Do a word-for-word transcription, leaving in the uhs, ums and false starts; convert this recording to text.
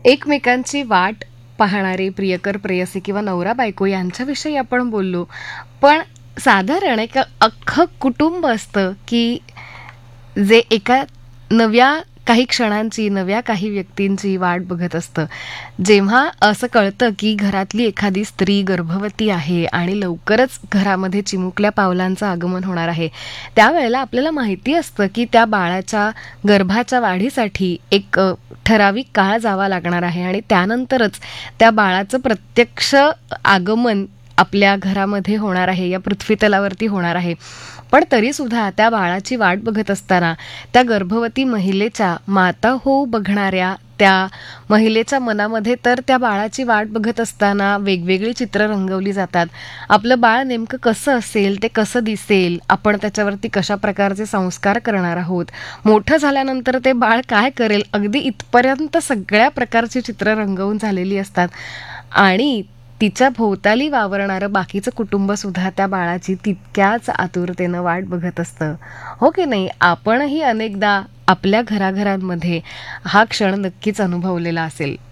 एकमेकांची वाट पाहणारे प्रियकर प्रेयसी किंवा नवरा बायको यांच्याविषयी आपण बोललो. पण साधारण एक अख्खं कुटुंब असतं की जे एका नव्या काही क्षणांची, नव्या काही व्यक्तींची वाट बघत असतं. जेव्हा असं कळतं की घरातली एखादी स्त्री गर्भवती आहे आणि लवकरच घरामध्ये चिमुकल्या पावलांचं आगमन होणार आहे, त्यावेळेला आपल्याला माहिती असतं की त्या बाळाच्या गर्भाच्या वाढीसाठी एक अ, ठराविक काळ जावा लागणार आहे आणि त्यानंतरच त्या बाळाचं प्रत्यक्ष आगमन आपल्या घरामध्ये होणार आहे, या पृथ्वीतलावरती होणार आहे. पण तरीसुद्धा त्या बाळाची वाट बघत असताना त्या गर्भवती महिलेच्या माता होऊ बघणाऱ्या त्या महिलेच्या मनामध्ये तर त्या बाळाची वाट बघत असताना वेगवेगळी चित्र रंगवली जातात. आपलं बाळ नेमकं कसं असेल, ते कसं दिसेल, आपण त्याच्यावरती कशा प्रकारचे संस्कार करणार आहोत, मोठं झाल्यानंतर ते बाळ काय करेल, अगदी इथपर्यंत सगळ्या प्रकारची चित्र रंगवून झालेली असतात. आणि तिच्या भोवताली वावरणारं बाकीचं कुटुंब सुद्धा त्या बाळाची तितक्याच आतुरतेनं वाट बघत असतं. हो की नाही? आपणही अनेकदा आपल्या घराघरांमध्ये हा क्षण नक्कीच अनुभवलेला असेल.